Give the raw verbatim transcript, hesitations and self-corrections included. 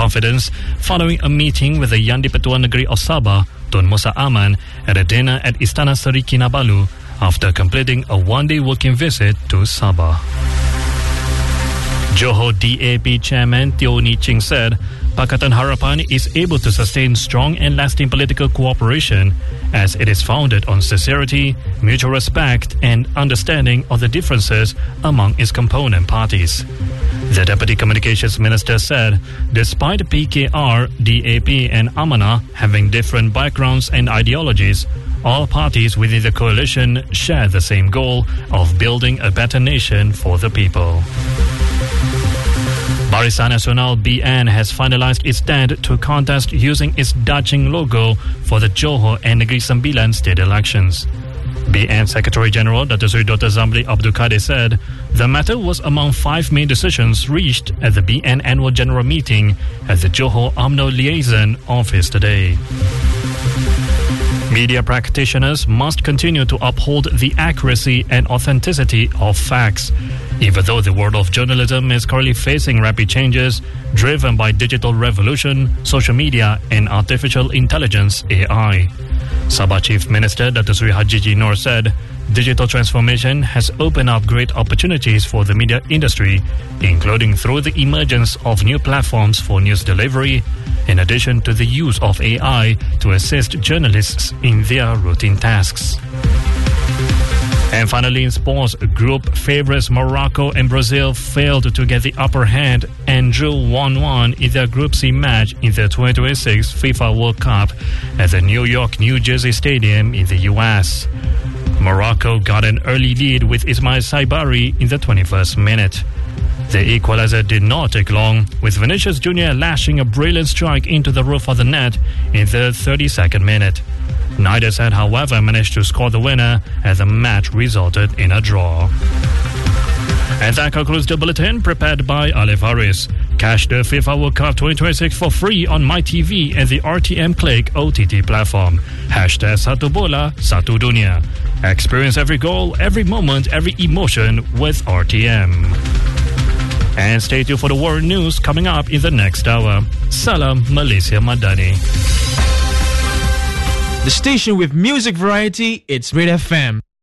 confidence following a meeting with the Yang di-Pertuan Negeri of Sabah, Tun Musa Aman, at a dinner at Istana Seri Kinabalu after completing a one-day working visit to Sabah. Johor D A P Chairman Teo Ni Ching said Pakatan Harapan is able to sustain strong and lasting political cooperation as it is founded on sincerity, mutual respect and understanding of the differences among its component parties. The Deputy Communications Minister said despite P K R, D A P and Amanah having different backgrounds and ideologies, all parties within the coalition share the same goal of building a better nation for the people. Barisan Nasional B N has finalised its stand to contest using its Daching logo for the Johor and Negeri Sembilan state elections. B N Secretary General Datuk Seri Doctor Zamri Abdul Kadir said the matter was among five main decisions reached at the B N annual general meeting at the Johor U M N O Liaison Office today. Media practitioners must continue to uphold the accuracy and authenticity of facts, even though the world of journalism is currently facing rapid changes driven by digital revolution, social media and artificial intelligence A I. Sabah Chief Minister Datuk Seri Haji Noor said digital transformation has opened up great opportunities for the media industry, including through the emergence of new platforms for news delivery, in addition to the use of A I to assist journalists in their routine tasks. And finally in sports, group favourites Morocco and Brazil failed to get the upper hand and drew one one in their Group C match in the twenty twenty-six FIFA World Cup at the New York New Jersey Stadium in the U S. Morocco got an early lead with Ismail Saibari in the twenty-first minute. The equalizer did not take long, with Vinicius Junior lashing a brilliant strike into the roof of the net in the thirty-second minute. Neither side, however, managed to score the winner as the match resulted in a draw. And that concludes the bulletin prepared by Alif Haris. Catch the FIFA World Cup twenty twenty-six for free on MyTV and the R T M Click O T T platform. Hashtag Satu Bola, Satu Dunia. Experience every goal, every moment, every emotion with R T M. And stay tuned for the world news coming up in the next hour. Salam Malaysia Madani. The station with music variety, it's Red F M.